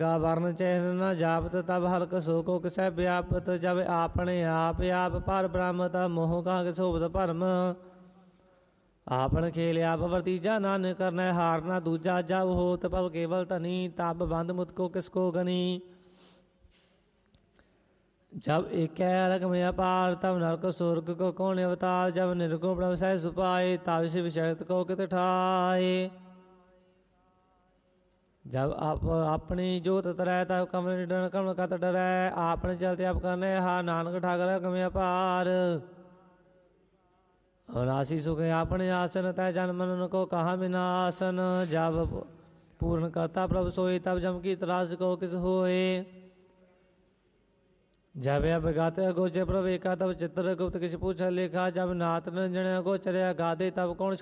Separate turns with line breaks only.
ਗਾ ਵਰਨ ਚਿਹਨ ਨ ਜਾਪਤ ਤਬ ਹਲਕ ਸੋ ਕੋ ਕਿਸੈ ਵਿਆਪਤ ਜਬ ਆਪਣੇ ਆਪ ਪਰ ਬ੍ਰਹਮ ਤਾ ਮੋਹ ਕਾ ਕਿਸੋਬਤ ਭਰਮ ਆਪਨ ਖੇਲ ਆਪ ਵਰਤੀਜਾ ਨਾਨਕ ਕਰਨਾ ਹਾਰ ਨਾ ਦੂਜਾ ਜਬ ਹੋਤ ਭਵ ਕੇਵਲ ਧਨੀ ਤਬ ਬੰਧ ਮੁਤ ਕੋ ਕਿਸਕੋ ਗਨੀ जब एक अलग में अपार तब नरक स्वर्ग को कौन अवतार जब निर्गुण ब्रह्म सह सुपाए तब से विषयत को कित ठाए जब आप अपनी जोत तरह तब कमल डर कमल कत डरै आपने चलते आप करने हा नानक ठाकर कमें अपार अनासी सुख अपने आसन तय जन मन को कहा विनाशन जब पूर्ण करता प्रभु सोए तब जम की तरास को किस होए जब गात गोचे प्रभु एका तब चित्र गुप्त किस पूछ लेखा जब नाथ निरंजन गोचर गादे तब कौन